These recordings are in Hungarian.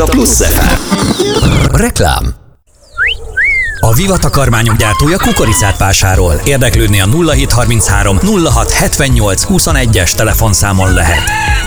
a Plusz FM. Reklám. A Viva takarmányok gyártója kukoricát vásárol. Érdeklődni a 0733 06 78 21-es telefonszámon lehet.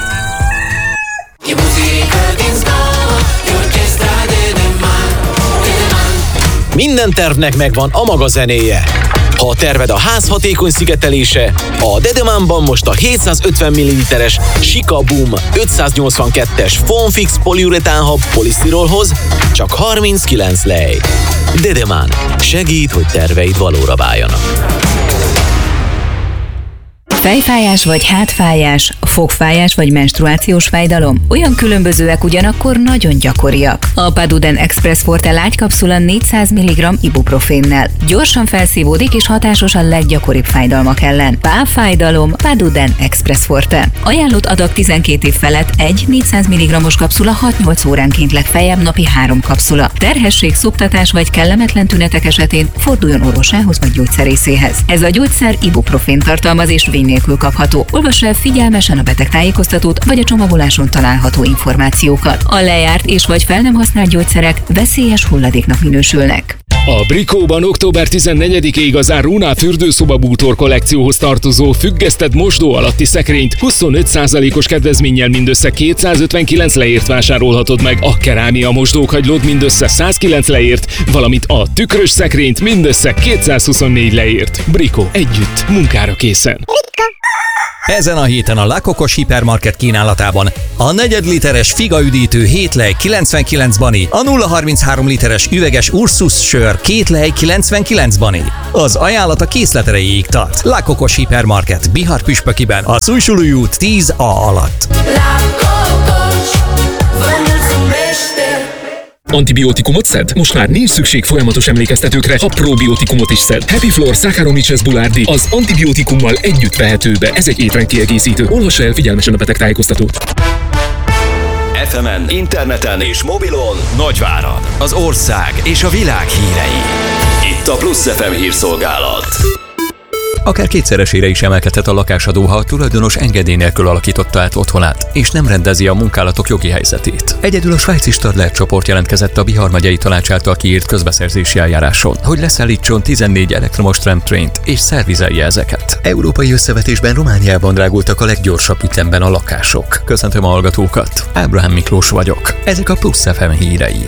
Minden tervnek megvan a maga zenéje. Ha a terved a ház hatékony szigetelése, a Dedemánban most a 750 ml-es Sika Boom 582-es Foamfix poliuretánhab polisztirolhoz csak 39 lej. Dedemán. Segít, hogy terveid valóra váljanak. Fejfájás vagy hátfájás, fogfájás vagy menstruációs fájdalom olyan különbözőek, ugyanakkor nagyon gyakoriak. A Paduden Express Forte lágykapszula 400 mg ibuprofénnel gyorsan felszívódik és hatásos a leggyakoribb fájdalmak ellen. Páfájdalom, Paduden Express Forte. Ajánlott adag 12 év felett egy 400 mg-os kapszula 6-8 óránként legfeljebb napi 3 kapszula. Terhesség, szoptatás vagy kellemetlen tünetek esetén forduljon orvosához vagy gyógyszerészéhez. Ez a gyógyszer ibuprofén tartalmaz és vény nélkül kapható. Olvass el figyelmesen a betegtájékoztatót vagy a csomagoláson található információkat. A lejárt és vagy fel nem használt gyógyszerek veszélyes hulladéknak minősülnek. A Brikóban október 14-ig az Runa fürdőszoba bútor kollekcióhoz tartozó függesztett mosdó alatti szekrényt 25%-os kedvezménnyel mindössze 259 leért vásárolhatod meg, a kerámia mosdókagylót mindössze 109 leért, valamint a tükrös szekrényt mindössze 224 leért. Brikó, együtt, munkára készen. Ezen a héten a Lakokos hipermarket kínálatában a 4 literes figaüdítő 7 lej 99 bani, a 0,33 literes üveges Ursus sör 2 lej 99 bani. Az ajánlat a készlet erejéig tart. Lakokos hipermarket Bihar Püspökiben, a Szújsulúj út 10A alatt. Antibiotikumot szed? Most már nincs szükség folyamatos emlékeztetőkre, ha probiotikumot is szed. Happy Flor Saccharomyces boulardii az antibiotikummal együtt vehető be. Ez egy étrendkiegészítő. Olvassa el figyelmesen a betegtájékoztatót. FM-en, interneten és mobilon Nagyvárad, az ország és a világ hírei. Itt a Plusz FM hírszolgálat. Akár kétszeresére is emelkedhet a lakásadó, ha a tulajdonos engedély nélkül alakította át otthonát, és nem rendezi a munkálatok jogi helyzetét. Egyedül a svájci Stadler csoport jelentkezett a Bihar megyei tanács által kiírt közbeszerzési eljáráson, hogy leszállítson 14 elektromos tramtraint és szervizelje ezeket. Európai összevetésben Romániában drágultak a leggyorsabb ütemben a lakások. Köszöntöm a hallgatókat, Ábrahám Miklós vagyok. Ezek a Plusz FM hírei.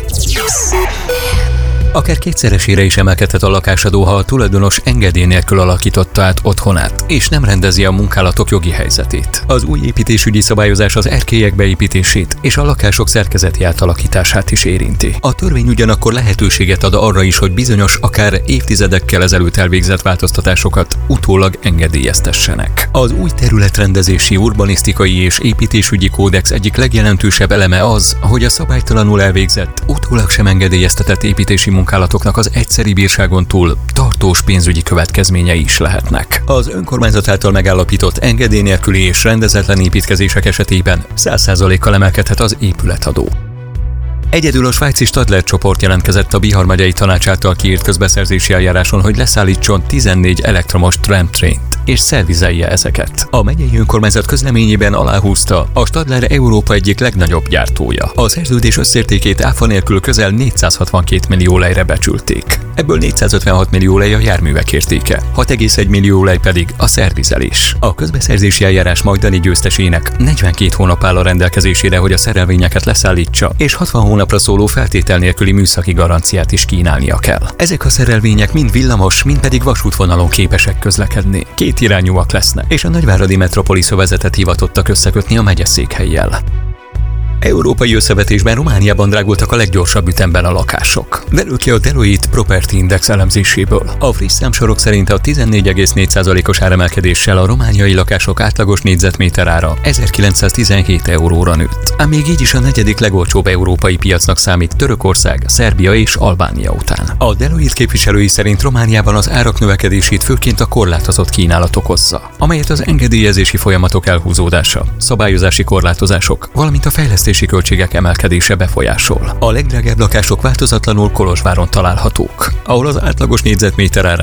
Akár kétszeresére is emelkedhet a lakásadó, ha a tulajdonos engedély nélkül alakította át otthonát, és nem rendezi a munkálatok jogi helyzetét. Az új építésügyi szabályozás az erkélyek beépítését és a lakások szerkezeti átalakítását is érinti. A törvény ugyanakkor lehetőséget ad arra is, hogy bizonyos, akár évtizedekkel ezelőtt elvégzett változtatásokat utólag engedélyeztessenek. Az új területrendezési, urbanisztikai és építésügyi kódex egyik legjelentősebb eleme az, hogy a szabálytalanul elvégzett, utólag sem engedélyeztetett építési munkálatoknak az egyszeri bírságon túl tartós pénzügyi következményei is lehetnek. Az önkormányzat által megállapított engedély nélküli és rendezetlen építkezések esetében 100%-kal emelkedhet az épületadó. Egyedül a svájci Stadler csoport jelentkezett a Bihar megyei tanács által kiírt közbeszerzési eljáráson, hogy leszállítson 14 elektromos tramtraint és szervizelje ezeket. A megyei önkormányzat közleményében aláhúzta, a Stadler Európa egyik legnagyobb gyártója. A szerződés összértékét áfa nélkül közel 462 millió lejre becsülték. Ebből 456 millió lej a járművek értéke, 6,1 millió lej pedig a szervizelés. A közbeszerzési eljárás majdani győztesének 42 hónap áll a rendelkezésére, hogy a szerelvényeket leszállítsa, és 60 hónapra szóló feltétel nélküli műszaki garanciát is kínálnia kell. Ezek a szerelvények mind villamos, mind pedig vasútvonalon képesek közlekedni. Kétirányúak lesznek, és a Nagyváradi Metropolisz övezetet hivatottak összekötni a megyeszékhellyel. Európai összevetésben Romániában drágultak a leggyorsabb ütemben a lakások. Derül ki a Deloitte Property Index elemzéséből. A friss számsorok szerint a 14,4%-os áremelkedéssel a romániai lakások átlagos négyzetméter ára 1917 euróra nőtt. Ám még így is a negyedik legolcsóbb európai piacnak számít Törökország, Szerbia és Albánia után. A Deloitte képviselői szerint Romániában az árak növekedését főként a korlátozott kínálat okozza, amelyet az engedélyezési folyamatok elhúzódása, szabályozási korlátozások, valamint a fejlesztési költségek emelkedése befolyásol. A legdrágább lakások változatlanul Kolozsváron találhatók, ahol az átlagos négyzetméter ára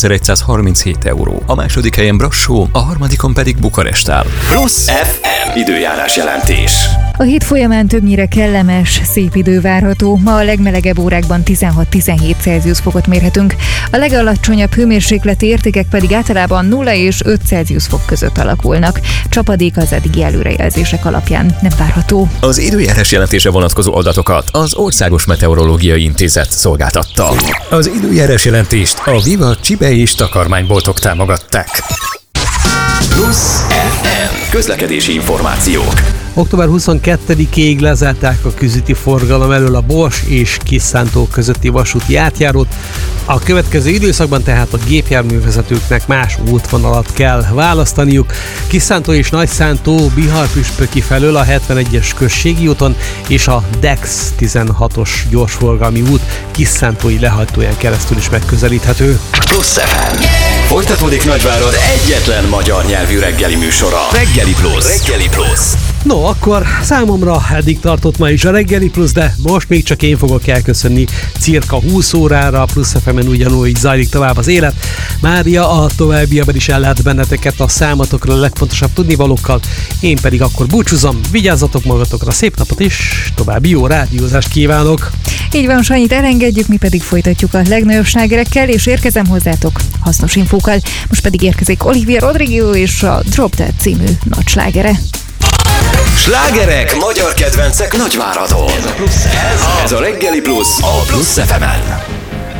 3137 euró. A második helyen Brassó, a harmadikon pedig Bukarest áll. Plusz FM időjárás jelentés. A hét folyamán többnyire kellemes, szép idő várható. Ma a legmelegebb órákban 16-17 Celsius fokot mérhetünk. A legalacsonyabb hőmérsékleti értékek pedig általában 0 és 5 Celsius fok között alakulnak. Csapadék az eddigi előrejelzések alapján nem várható. Az időjárás jelentése vonatkozó adatokat az Országos Meteorológiai Intézet szolgáltatta. Az időjárás jelentést a Viva Csibe és takarmányboltok támogatták. Plusz FM. Közlekedési információk. Október 22-ig lezárták a közúti forgalom elől a Bors és Kisszántó közötti vasúti átjárót. A következő időszakban tehát a gépjárművezetőknek más útvonalat kell választaniuk. Kisszántó és Nagyszántó Bihar-Püspöki felől a 71-es községi úton és a DEX 16-os gyorsforgalmi út Kisszántói lehajtóján keresztül is megközelíthető. Plusz FM. Folytatódik Nagyvárad egyetlen magyar nyelvű reggeli műsora. Reggeli Plusz. Reggeli Plusz. No, akkor számomra eddig tartott ma is a Reggeli Plusz, de most még csak én fogok elköszönni cirka 20 órára. A Plusz FM-en ugyanúgy zajlik tovább az élet. Mária a továbbiakban is ellát benneteket a számatokról a legfontosabb tudnivalókkal. Én pedig akkor búcsúzom, vigyázzatok magatokra, szép napot és további jó rádiózást kívánok! Így van, Sanyit elengedjük, mi pedig folytatjuk a legnagyobb slágerekkel, és érkezem hozzátok hasznos infókkal. Most pedig érkezik Olivia Rodrigo és a Drop Dead című nagy slágere. Slágerek, magyar kedvencek Nagyváradon. Ez a Reggeli Plusz a Plusz FM-en.